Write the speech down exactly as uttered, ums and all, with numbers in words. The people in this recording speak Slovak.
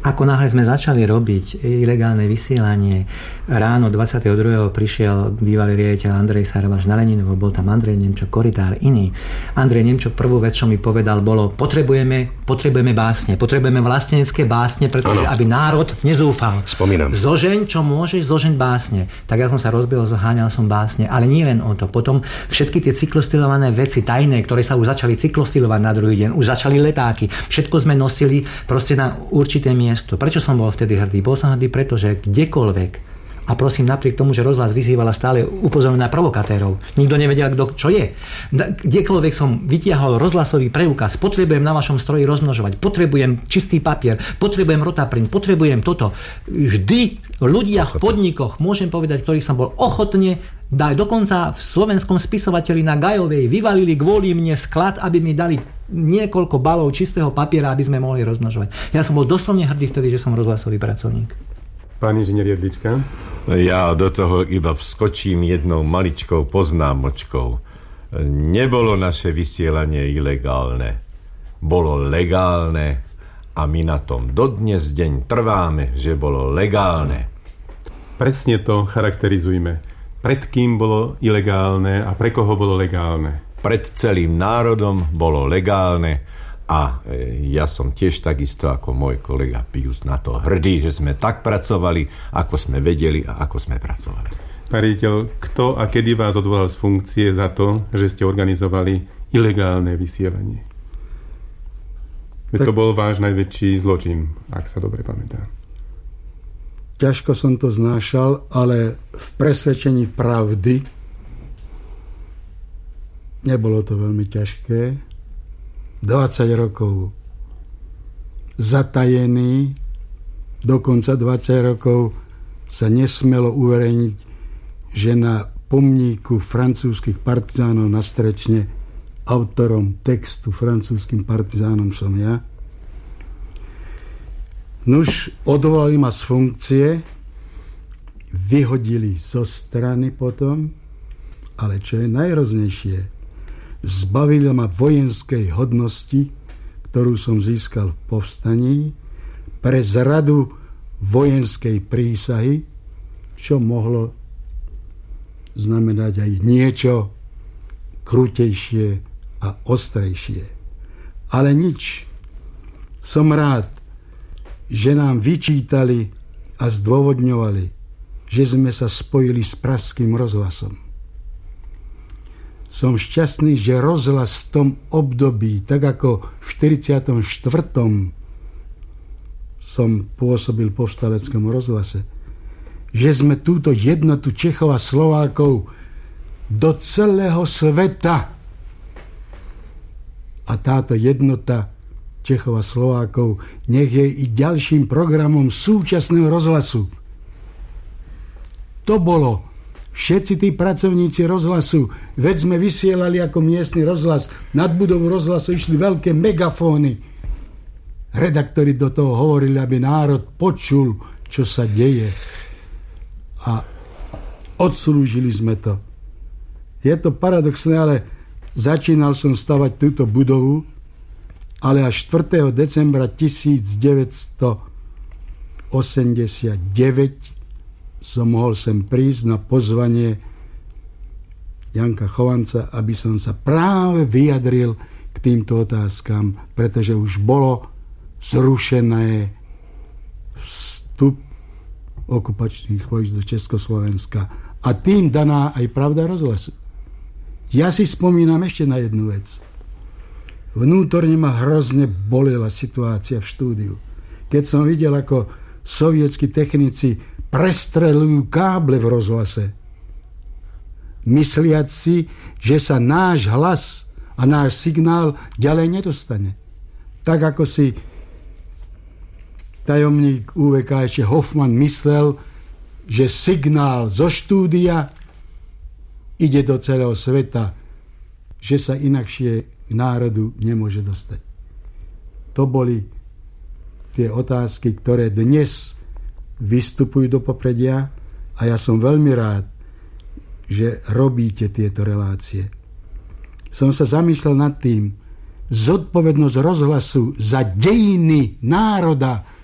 Ako náhle sme začali robiť ilegálne vysielanie, ráno dvadsiateho druhého prišiel bývalý riaditeľ Andrej Sarvaš na Leninovo, bol tam Andrej Nemčok, Korytár, iný. Andrej Nemčok prvú vec, čo mi povedal, bolo, potrebujeme, potrebujeme básne, potrebujeme vlastenecké básne, pretože ano. Aby národ nezúfal. Spomínam. Zožeň, čo môžeš, zožeň básne. Tak ja som sa rozbehol, zháňal som básne, ale nie len o to. Potom všetky tie cyklostylované veci, tajné, ktoré sa už začali cyklostylovať na druhý deň, už začali letáky. Všetko sme nosili proste na určité miesto. Prečo som bol vtedy hrdý? Bol som hrdý, pretože kdekoľvek, a prosím, napriek tomu, že rozhlas vyzývala stále upozorňovať na provokatérov, nikto nevedel, kto čo je. Kdekoľvek som vytiahol rozhlasový preukaz, potrebujem na vašom stroji rozmnožovať, potrebujem čistý papier, potrebujem rotaprint, potrebujem toto. Vždy ľudia v podnikoch, môžem povedať, ktorých som bol ochotne dať, dokonca v slovenskom spisovateli na Gajovej vyvalili kvôli mne sklad, aby mi dali niekoľko balov čistého papiera, aby sme mohli rozmnožovať. Ja som bol doslovne hrdý vtedy, že som rozhlasový pracovník. Pán inžinier Jedlička? Ja do toho iba vskočím jednou maličkou poznámočkou. Nebolo naše vysielanie ilegálne. Bolo legálne a my na tom dodnes deň trváme, že bolo legálne. Presne to charakterizujme. Pred kým bolo ilegálne a pre koho bolo legálne? Pred celým národom bolo legálne a ja som tiež takisto ako môj kolega Pius na to hrdý, že sme tak pracovali, ako sme vedeli a ako sme pracovali. Pán riaditeľ, kto a kedy vás odvolal z funkcie za to, že ste organizovali ilegálne vysielanie? Veď to bol váš najväčší zločin, ak sa dobre pamätá. Ťažko som to znášal, ale v presvedčení pravdy nebolo to veľmi ťažké. dvadsať rokov zatajený, dokonca dvadsať rokov sa nesmelo uverejniť, že na pomníku francúzskych partizánov na Strečne autorom textu francúzskym partizánom som ja. Nuž, odvolali ma z funkcie, vyhodili zo strany potom, ale čo je najhroznejšie, zbavili ma vojenskej hodnosti, ktorú som získal v povstaní, pre zradu vojenskej prísahy, čo mohlo znamenať aj niečo krutejšie a ostrejšie. Ale nič. Som rád, že nám vyčítali a zdôvodňovali, že sme sa spojili s Pražským rozhlasom. Som šťastný, že rozhlas v tom období, tak ako v štyridsiatom štvrtom som pôsobil v povstaleckom rozhlase, že sme túto jednotu Čechov a Slovákov do celého sveta a táto jednota Čechov a Slovákov nech je i ďalším programom súčasného rozhlasu. To bolo. Všetci tí pracovníci rozhlasu, veď sme vysielali ako miestny rozhlas, nad budovu rozhlasu išli veľké megafóny. Redaktori do toho hovorili, aby národ počul, čo sa deje. A odslúžili sme to. Je to paradoxné, ale začínal som stavať túto budovu, ale až štvrtého decembra tisícdeväťstoosemdesiatdeväť som mohol sem prísť na pozvanie Janka Chovanca, aby som sa práve vyjadril k týmto otázkam, pretože už bolo zrušené vstup okupačných vojsk do Československa a tým daná aj pravda rozhlasu. Ja si spomínam ešte na jednu vec. Vnútorne ma hrozne bolela situácia v štúdiu. Keď som videl, ako sovietskí technici prestreľujú káble v rozhlase, mysliac si, že sa náš hlas a náš signál ďalej nedostane. Tak ako si tajomník ú vé ká ešte Hoffman myslel, že signál zo štúdia ide do celého sveta, že sa inakšie k národu nemôže dostať. To boli tie otázky, ktoré dnes vystupujú do popredia a ja som veľmi rád, že robíte tieto relácie. Som sa zamýšľal nad tým, zodpovednosť rozhlasu za dejiny národa